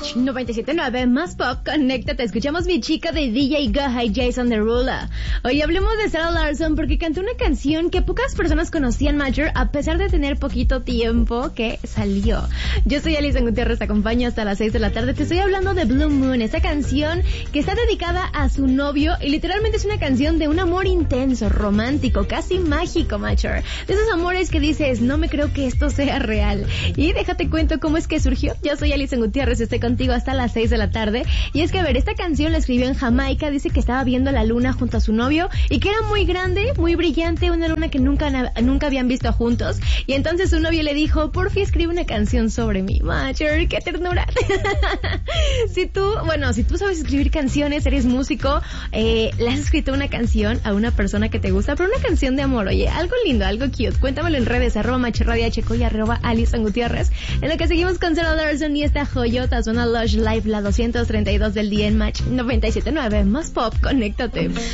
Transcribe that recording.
Match 97.9 más pop, conéctate, escuchamos Mi Chica de DJ Gaha y Jason Derulo. Hoy hablemos de Sarah Larsson porque cantó una canción que pocas personas conocían, Major, a pesar de tener poquito tiempo que salió. Yo soy Alison Gutiérrez, te acompaño hasta las 6 de la tarde. Te estoy hablando de Blue Moon, esa canción que está dedicada a su novio y literalmente es una canción de un amor intenso, romántico, casi mágico, Major. De esos amores que dices, no me creo que esto sea real. Y déjate cuento cómo es que surgió. Yo soy Alison Gutiérrez, estoy contigo hasta las 6 de la tarde. Y es que, a ver, esta canción la escribió en Jamaica. Dice que estaba viendo la luna junto a su novio y que era muy grande, muy brillante, una luna que nunca habían visto juntos. Y entonces su novio le dijo, porfi, escribe una canción sobre mí. Major, qué ternura. Si tú sabes escribir canciones, eres músico, le has escrito una canción a una persona que te gusta, pero una canción de amor, oye, algo lindo, algo cute. Cuéntamelo en redes, @machorradiacheco y @Alison Gutiérrez. En lo que seguimos con Sarah Larsson y esta joyota, suena Lush Live, la 232 del día en Match 97.9 más pop, conéctate.